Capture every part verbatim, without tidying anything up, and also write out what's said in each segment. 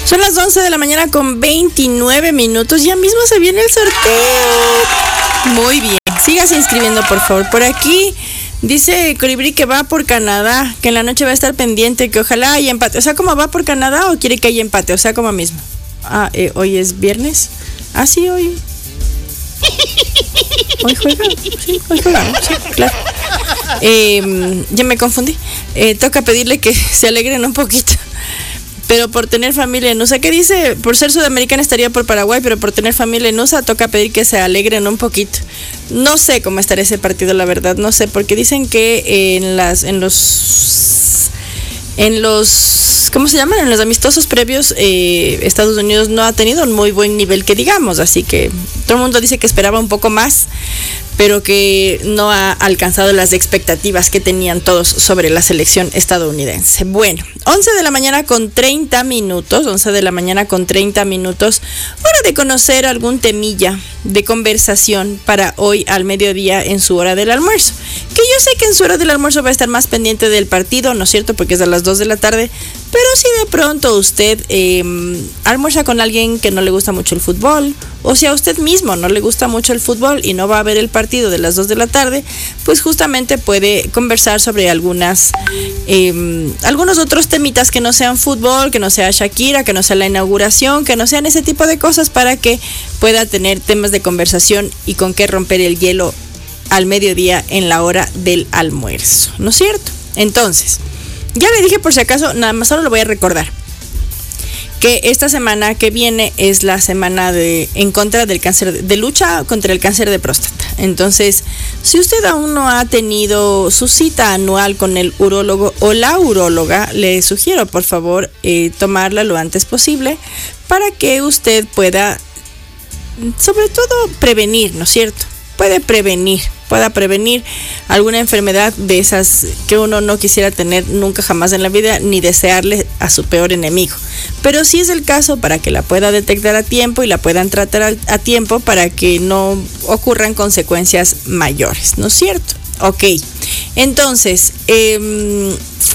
Son las once de la mañana con veintinueve minutos. Ya mismo se viene el sorteo. Muy bien. Sígase inscribiendo, por favor. Por aquí dice Colibrí que va por Canadá, que en la noche va a estar pendiente, que ojalá haya empate. O sea, ¿cómo va por Canadá o quiere que haya empate? O sea, como mismo. Ah, eh, hoy es viernes. Ah, sí, hoy. Hoy juega. Sí, hoy juega. Sí, claro. Eh, ya me confundí. Eh, toca pedirle que se alegren un poquito. Pero por tener familia en U S A, ¿qué dice? Por ser sudamericana estaría por Paraguay, pero por tener familia en U S A toca pedir que se alegren un poquito. No sé cómo estará ese partido, la verdad, no sé, porque dicen que en las, en los, en los, ¿cómo se llaman? En los amistosos previos, eh, Estados Unidos no ha tenido un muy buen nivel, que digamos, así que todo el mundo dice que esperaba un poco más, pero que no ha alcanzado las expectativas que tenían todos sobre la selección estadounidense. Bueno, once de la mañana con treinta minutos, once de la mañana con treinta minutos, hora de conocer algún temilla de conversación para hoy al mediodía en su hora del almuerzo. Que yo sé que en su hora del almuerzo va a estar más pendiente del partido, ¿no es cierto? Porque es a las dos de la tarde, pero si de pronto usted eh, almuerza con alguien que no le gusta mucho el fútbol, o si a usted mismo no le gusta mucho el fútbol y no va a ver el partido de las dos de la tarde, pues justamente puede conversar sobre algunas eh, algunos otros temitas que no sean fútbol, que no sea Shakira, que no sea la inauguración, que no sean ese tipo de cosas, para que pueda tener temas de conversación y con qué romper el hielo al mediodía en la hora del almuerzo, ¿no es cierto? Entonces, ya le dije por si acaso, nada más solo lo voy a recordar, que esta semana que viene es la semana de en contra del cáncer, de, de lucha contra el cáncer de próstata. Entonces, si usted aún no ha tenido su cita anual con el urólogo o la uróloga, le sugiero por favor eh, tomarla lo antes posible para que usted pueda, sobre todo, prevenir, ¿no es cierto? Puede prevenir, pueda prevenir alguna enfermedad de esas que uno no quisiera tener nunca jamás en la vida, ni desearle a su peor enemigo. Pero si es el caso, para que la pueda detectar a tiempo y la puedan tratar a, a tiempo para que no ocurran consecuencias mayores, ¿no es cierto? Ok, entonces, eh,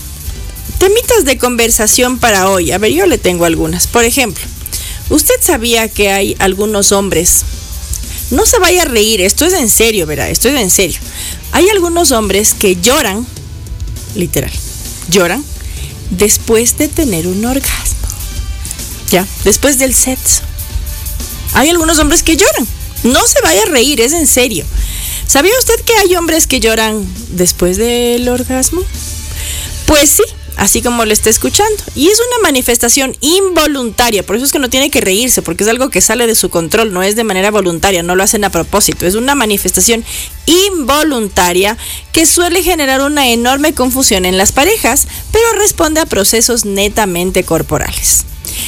temitas de conversación para hoy. A ver, yo le tengo algunas. Por ejemplo, ¿usted sabía que hay algunos hombres? No se vaya a reír, esto es en serio, ¿verdad? Esto es en serio. Hay algunos hombres que lloran, literal, lloran después de tener un orgasmo. Ya, después del sexo. Hay algunos hombres que lloran. No se vaya a reír, es en serio. ¿Sabía usted que hay hombres que lloran después del orgasmo? Pues sí. Así como lo está escuchando. Y es una manifestación involuntaria. Por eso es que no tiene que reírse, porque es algo que sale de su control. No es de manera voluntaria, no lo hacen a propósito. Es una manifestación involuntaria que suele generar una enorme confusión en las parejas, pero responde a procesos netamente corporales.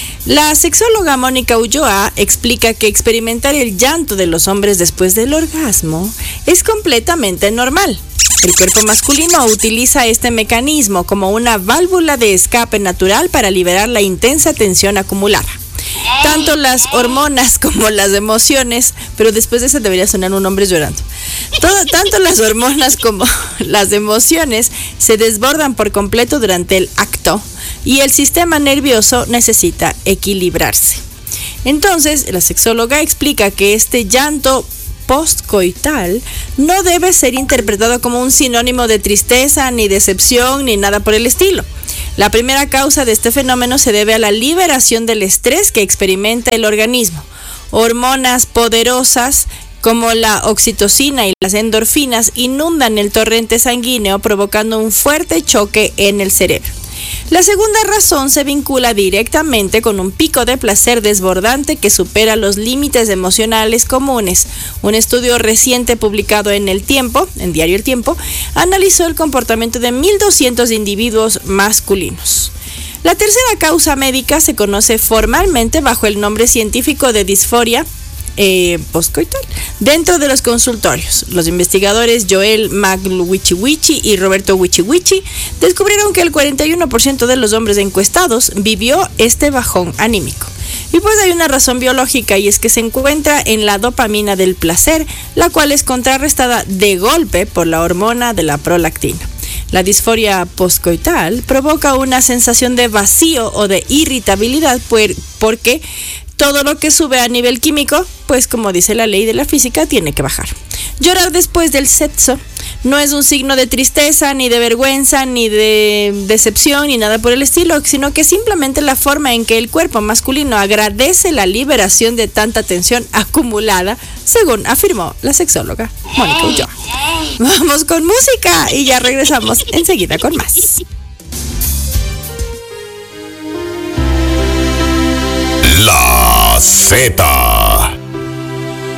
La sexóloga Mónica Ulloa explica que experimentar el llanto de los hombres después del orgasmo es completamente normal. El cuerpo masculino utiliza este mecanismo como una válvula de escape natural para liberar la intensa tensión acumulada. Tanto las hormonas como las emociones, pero después de eso debería sonar un hombre llorando. Todo, tanto las hormonas como las emociones se desbordan por completo durante el acto y el sistema nervioso necesita equilibrarse. Entonces, la sexóloga explica que este llanto postcoital no debe ser interpretado como un sinónimo de tristeza, ni decepción, ni nada por el estilo. La primera causa de este fenómeno se debe a la liberación del estrés que experimenta el organismo. Hormonas poderosas como la oxitocina y las endorfinas inundan el torrente sanguíneo, provocando un fuerte choque en el cerebro. La segunda razón se vincula directamente con un pico de placer desbordante que supera los límites emocionales comunes. Un estudio reciente publicado en El Tiempo, en Diario El Tiempo, analizó el comportamiento de mil doscientos individuos masculinos. La tercera causa médica se conoce formalmente bajo el nombre científico de disforia Eh, postcoital dentro de los consultorios. Los investigadores Joel McWichiwichi y Roberto Wichiwichi descubrieron que el cuarenta y uno por ciento de los hombres encuestados vivió este bajón anímico. Y pues hay una razón biológica, y es que se encuentra en la dopamina del placer, la cual es contrarrestada de golpe por la hormona de la prolactina. La disforia postcoital provoca una sensación de vacío o de irritabilidad porque todo lo que sube a nivel químico, pues como dice la ley de la física, tiene que bajar. Llorar después del sexo no es un signo de tristeza, ni de vergüenza, ni de decepción, ni nada por el estilo, sino que simplemente la forma en que el cuerpo masculino agradece la liberación de tanta tensión acumulada, según afirmó la sexóloga Mónica Ulloa. Vamos con música y ya regresamos enseguida con más. La Z.